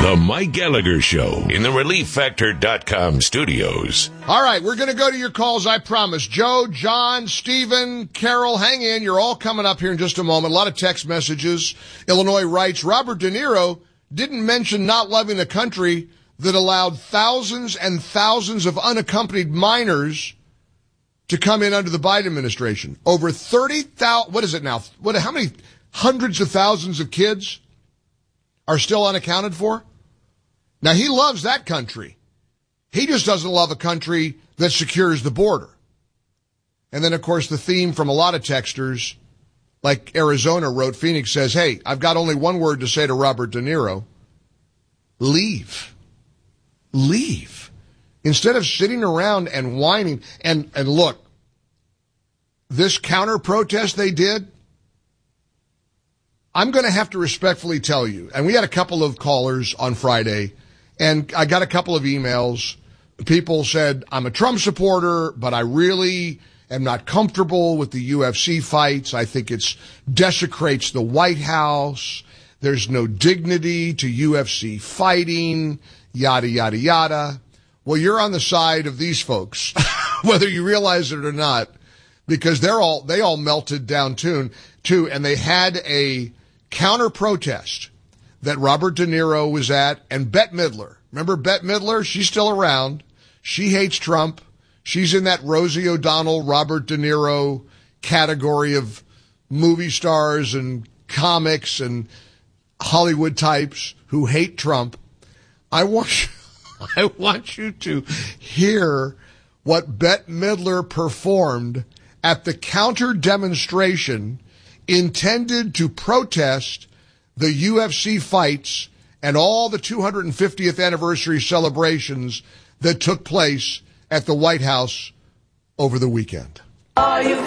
The Mike Gallagher Show in the ReliefFactor.com studios. All right, we're going to go to your calls, I promise. Joe, John, Stephen, Carol, hang in. You're all coming up here in just a moment. A lot of text messages. Illinois writes, Robert De Niro didn't mention not loving a country that allowed thousands and thousands of unaccompanied minors to come in under the Biden administration. Over 30,000, what is it now? How many hundreds of thousands of kids are still unaccounted for? Now, he loves that country. He just doesn't love a country that secures the border. And then, of course, the theme from a lot of texters, like Arizona wrote, Phoenix says, hey, I've got only one word to say to Robert De Niro. Leave. Leave. Instead of sitting around and whining. And look, this counter-protest they did, I'm going to have to respectfully tell you, and we had a couple of callers on Friday, and I got a couple of emails. People said, I'm a Trump supporter, but I really am not comfortable with the UFC fights. I think it desecrates the White House. There's no dignity to UFC fighting, yada, yada, yada. Well, you're on the side of these folks, whether you realize it or not, because they all melted down too, and they had a counter-protest that Robert De Niro was at, and Bette Midler. Remember Bette Midler? She's still around. She hates Trump. She's in that Rosie O'Donnell, Robert De Niro category of movie stars and comics and Hollywood types who hate Trump. I want you to hear what Bette Midler performed at the counter demonstration intended to protest the UFC fights and all the 250th anniversary celebrations that took place at the White House over the weekend. Are you